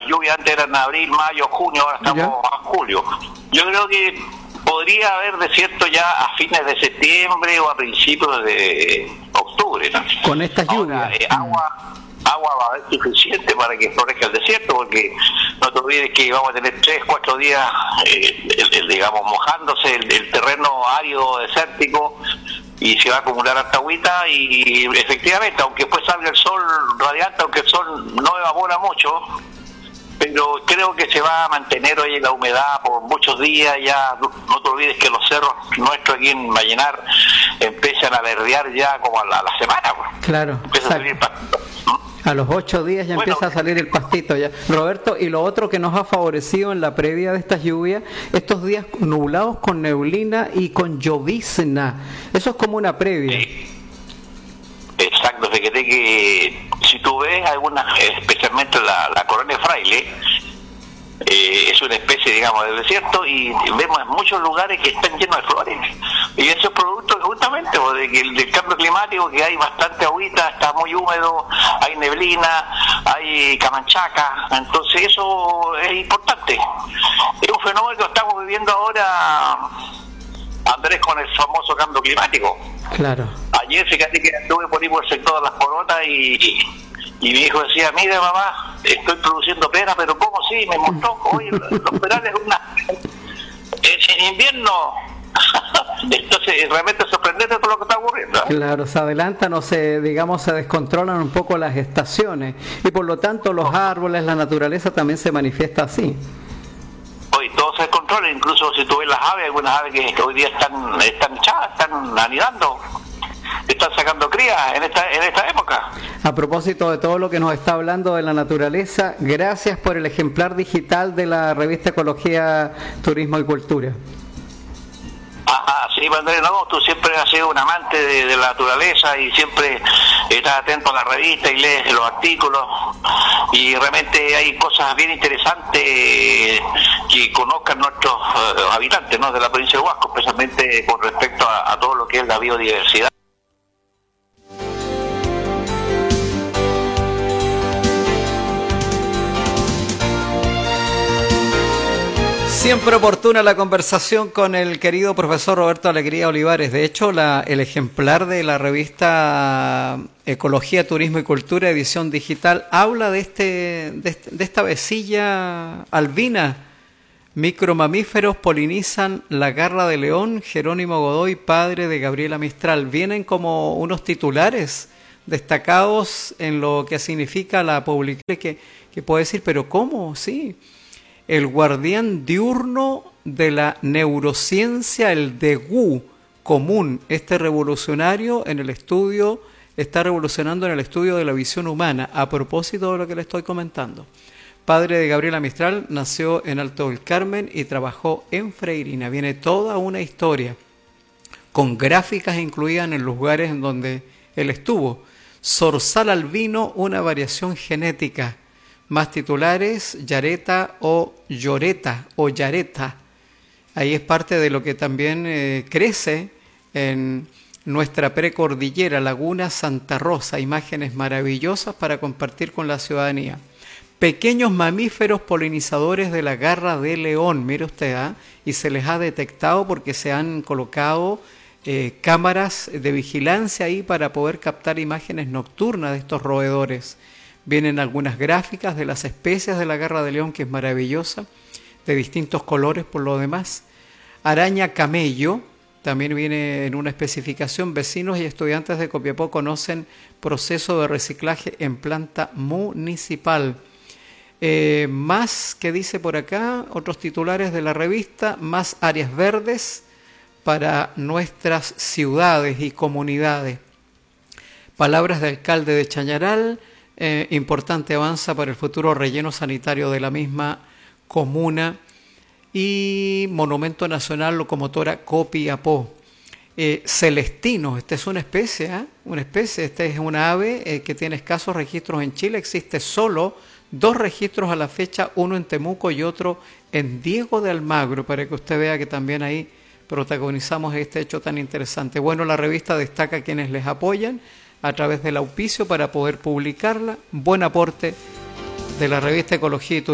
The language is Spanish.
lluvias antes eran abril, mayo, junio, ahora estamos en julio. Yo creo que podría haber desierto ya a fines de septiembre o a principios de octubre, ¿no? Con estas lluvias. Agua va a haber suficiente para que florezca el desierto, porque no te olvides que vamos a tener 3-4 días, digamos, mojándose el terreno árido, desértico, y se va a acumular harta agüita, y efectivamente, aunque después salga el sol radiante, aunque el sol no evapora mucho, pero creo que se va a mantener hoy la humedad por muchos días. Ya no te olvides que los cerros nuestros aquí en Vallenar empiezan a verdear ya como a la semana, pues. Claro. Empieza a salir pastito. A los 8 días ya empieza a salir el pastito ya. Roberto, y lo otro que nos ha favorecido en la previa de estas lluvias, estos días nublados con neblina y con llovizna. Eso es como una previa. Sí. Exacto, fíjate que si tú ves algunas, especialmente la colonia Fraile, es una especie, digamos, de desierto, y vemos en muchos lugares que están llenos de flores, y eso es producto justamente del cambio climático, que hay bastante agüita, está muy húmedo, hay neblina, hay camanchaca, entonces eso es importante. Es un fenómeno que estamos viviendo ahora, Andrés, con el famoso cambio climático. Claro. Ayer, fíjate que anduve por ahí por el sector de las Corotas, y mi hijo decía: mira, mamá, estoy produciendo pera, pero ¿cómo? Sí, me mostró, oye, los perales en invierno. Entonces, realmente sorprendente todo lo que está ocurriendo. Claro, se adelantan o se descontrolan un poco las estaciones, y por lo tanto los árboles, la naturaleza también se manifiesta así. Hoy todo se descontrola, incluso si tú ves las aves, algunas aves que hoy día están echadas, están anidando, están sacando crías en esta época. A propósito de todo lo que nos está hablando de la naturaleza, gracias por el ejemplar digital de la revista Ecología, Turismo y Cultura. Sí, Andrés, no, tú siempre has sido un amante de la naturaleza, y siempre estás atento a la revista y lees los artículos, y realmente hay cosas bien interesantes que conozcan nuestros habitantes, ¿no?, de la provincia de Huasco, especialmente con respecto a todo lo que es la biodiversidad. Siempre oportuna la conversación con el querido profesor Roberto Alegría Olivares. De hecho, el ejemplar de la revista Ecología, Turismo y Cultura, edición digital, habla de esta avecilla albina. Micromamíferos polinizan la garra de león, Jerónimo Godoy, padre de Gabriela Mistral. Vienen como unos titulares destacados en lo que significa la publicación, que puede decir, pero ¿cómo? Sí. El guardián diurno de la neurociencia, el DEGU común, revolucionario en el estudio, está revolucionando en el estudio de la visión humana, a propósito de lo que le estoy comentando. Padre de Gabriela Mistral, nació en Alto del Carmen y trabajó en Freirina. Viene toda una historia, con gráficas incluidas en los lugares en donde él estuvo. Zorzal albino, una variación genética. Más titulares, Yareta o Lloreta o Yareta. Ahí es parte de lo que también crece en nuestra precordillera, Laguna Santa Rosa. Imágenes maravillosas para compartir con la ciudadanía. Pequeños mamíferos polinizadores de la garra de león, mire usted, y se les ha detectado porque se han colocado cámaras de vigilancia ahí para poder captar imágenes nocturnas de estos roedores. Vienen algunas gráficas de las especies de la garra de león, que es maravillosa, de distintos colores por lo demás. Araña camello, también viene en una especificación. Vecinos y estudiantes de Copiapó conocen proceso de reciclaje en planta municipal. Más que dice por acá, otros titulares de la revista, más áreas verdes para nuestras ciudades y comunidades. Palabras del alcalde de Chañaral. Importante avanza para el futuro relleno sanitario de la misma comuna. Y Monumento Nacional Locomotora Copiapó. Celestino, esta es una especie, esta es una ave que tiene escasos registros en Chile. Existe solo 2 registros a la fecha, uno en Temuco y otro en Diego de Almagro, para que usted vea que también ahí protagonizamos este hecho tan interesante. Bueno, la revista destaca a quienes les apoyan a través del auspicio para poder publicarla. Buen aporte de la revista Ecología y Turismo.